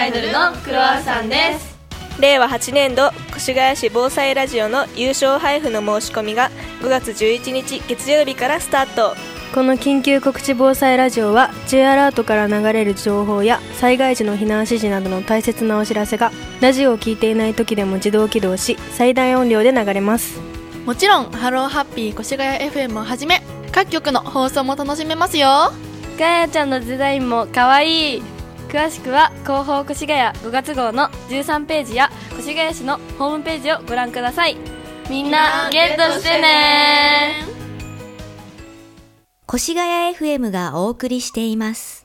アイドルのクロワッサンです。 令和8年度越谷市防災ラジオの優勝配布の申し込みが5月11日月曜日からスタート。 この緊急告知防災ラジオは J アラートから流れる情報や災害時の避難指示などの大切なお知らせがラジオを聞いていない時でも自動起動し最大音量で流れます。 もちろんハローハッピー越谷 FM をはじめ各局の放送も楽しめますよ。 ガヤちゃんのデザインもかわいい。詳しくは広報越谷5月号の13ページや越谷市のホームページをご覧ください。みんなゲットしてね。 越谷 FM がお送りしています。